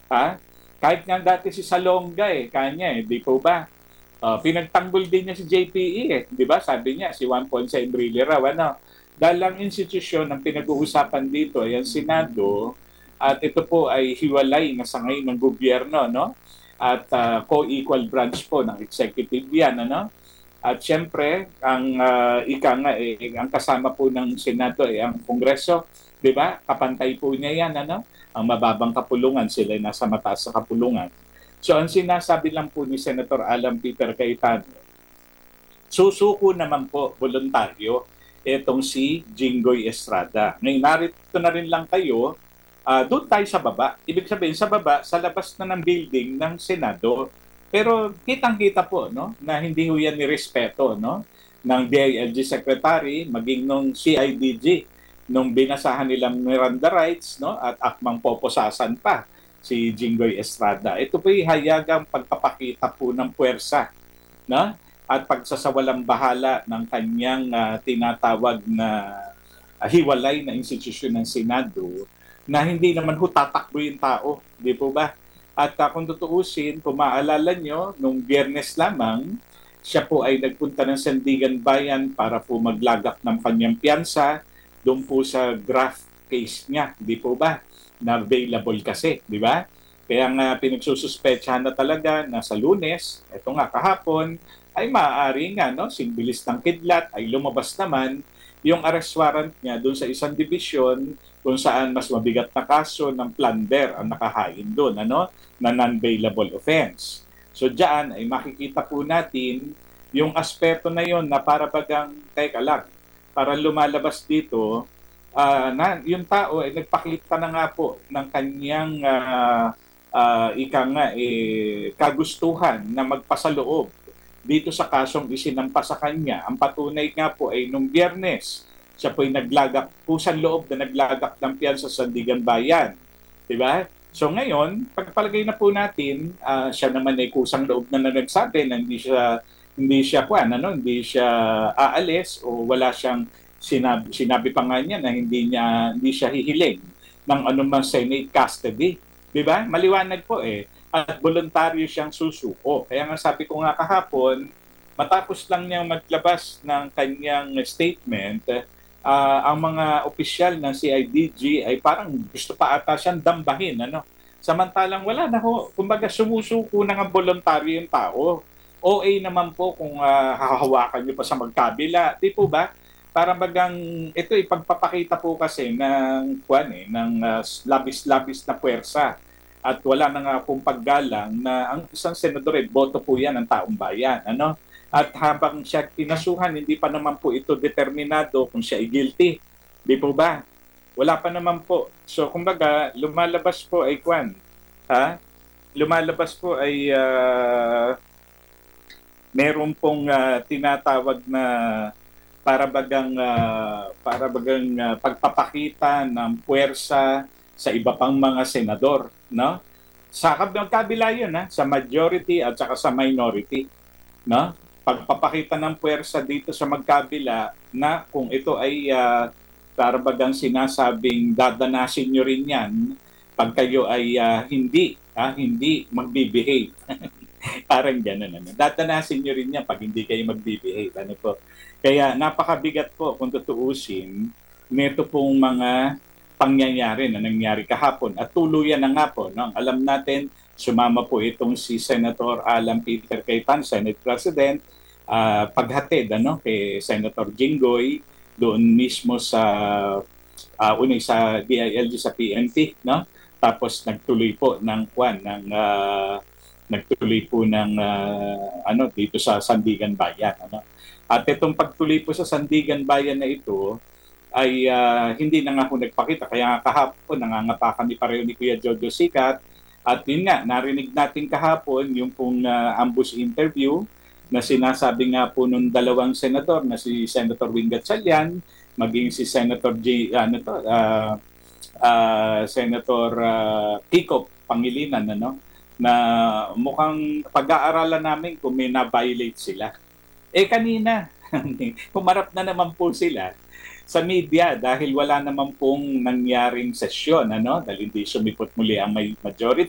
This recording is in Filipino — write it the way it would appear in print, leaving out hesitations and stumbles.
Ha? Kahit nga dati si Salonga kanya di po ba? Pinagtanggol din niya si JPE di ba? Sabi niya si Juan Ponce Enrile raw dalang institusyon ang pinag-uusapan dito ay ang Senado at ito po ay hiwalay na sangay ng gobyerno at co-equal branch po ng executive yan at syempre ang ika nga ang kasama po ng Senado ay ang Kongreso, 'di ba? Kapantay po niya yan ang mababang kapulungan, sila ay nasa mataas sa kapulungan. So ang sinasabi lang po ni Senator Alan Peter Cayetano, susuko naman po voluntaryo itong si Jinggoy Estrada. Ngayon, narito na rin lang kayo, doon tayo sa baba. Ibig sabihin, sa baba, sa labas na ng building ng Senado. Pero kitang-kita po na hindi ho yan nirespeto ng DILG Secretary, maging nung CIDG, nung binasahan nilang Miranda rights at akmang poposasan pa si Jinggoy Estrada. Ito po ay hayagang pagpapakita po ng puwersa at pagsasawalang bahala ng kanyang tinatawag na hiwalay na institusyon ng Senado na hindi naman ho tatakbo yung tao, di po ba? At kung tutuusin, kung maaalala nyo, nung Biyernes lamang, siya po ay nagpunta ng Sandigan Bayan para po maglagak ng kanyang piyansa doon po sa graft case niya, di po ba? Na available kasi, di ba? Kaya nga pinagsususpetsahan na talaga na sa Lunes, ito nga kahapon, ay maaari nga, simbilis ng kidlat, ay lumabas naman yung arrest warrant niya doon sa isang dibisyon kung saan mas mabigat na kaso ng plunder ang nakahain doon, na non-bailable offense. So diyan ay makikita po natin yung aspeto na yon na para bagang, teka lang, para lumalabas dito, na yung tao ay nagpakita na nga po ng kanyang ika nga kagustuhan na magpasaloob dito sa kasong isinampa sa kanya. Ang patunay nga po ay nung Biyernes, siya po ay naglagak, kusang loob na naglagak ng piyansa sa Sandigan Bayan. Diba? So ngayon, pagpalagay na po natin, siya naman ay kusang loob na nagsabi na hindi siya aalis o wala siyang sinabi pa nga niya na hindi siya hihiling ng anumang Senate custody. Diba? Maliwanag po at voluntaryo siyang susuko. Kaya nga sabi ko nga kahapon, matapos lang niyang maglabas ng kanyang statement, ang mga opisyal ng CIDG ay parang gusto pa ata siyang dambahin. Samantalang wala na ho. Kumbaga sumusuko na nga voluntaryo yung tao. OA naman po kung hahawakan niyo pa sa magkabila. Di po ba? Para bagang ito ipagpapakita po kasi ng labis-labis na puwersa at wala na nga pong paggalang na ang isang senador boto po yan ng taong bayan. At habang siya kinasuhan, hindi pa naman po ito determinado kung siya ay guilty. Di po ba? Wala pa naman po. So, kumbaga, lumalabas po ay lumalabas po ay meron pong tinatawag na para bagang pagpapakita ng puwersa sa iba pang mga senador, Sa kabila 'yun, sa majority at saka sa minority, Pagpapakita ng puwersa dito sa magkabila na kung ito ay para bagang sinasabing dadanasin niyo rin 'yan pag kayo ay hindi magbe-behave. Parang gano'n. Dadanasin niyo rin 'yan pag hindi kayo magbe-behave. Po? Kaya napakabigat po kung tutuusin nito pong mga pangyayari na nangyari kahapon at tuluyan na nga po. Ang alam natin, sumama po itong si Senator Alan Peter Cayetano, Senate President, paghatid kay Senator Jinggoy doon mismo sa sa DILG sa PNP, Tapos nagtuloy po dito sa Sandigan Bayan, At itong pagtuloy po sa Sandigan Bayan na ito ay hindi na nga po nagpakita. Kaya kahapon nangangapa kami pareho ni Kuya Jojo Sikat. At yun nga, narinig natin kahapon yung pong ambush interview na sinasabi nga po nung dalawang senador na si Senator Wing Gatchalian, maging si Senator Senator Kiko Pangilinan, na mukhang pag-aaralan namin kung may na-violate sila. Kanina, pumarap na naman po sila sa media dahil wala naman pong nangyaring sesyon, dahil hindi sumipot muli ang may majority.